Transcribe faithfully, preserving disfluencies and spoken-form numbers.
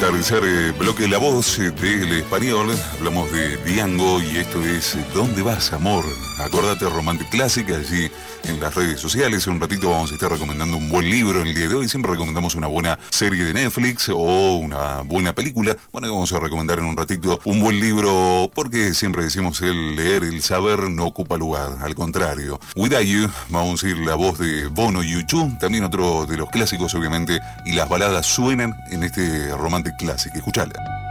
tercer eh, bloque de La Voz eh, del Español. Hablamos de Diango y esto es ¿Dónde vas, amor? Acordate, Romantic Classic, allí en las redes sociales. En un ratito vamos a estar recomendando un buen libro en el día de hoy. Siempre recomendamos una buena serie de Netflix o una buena película. Bueno, vamos a recomendar en un ratito un buen libro porque siempre decimos el leer, el saber no ocupa lugar. Al contrario. Without You, vamos a ir la voz de Bono y U dos, también otro de los clásicos obviamente, y las baladas suenan en este Romantic Classic. Escuchala.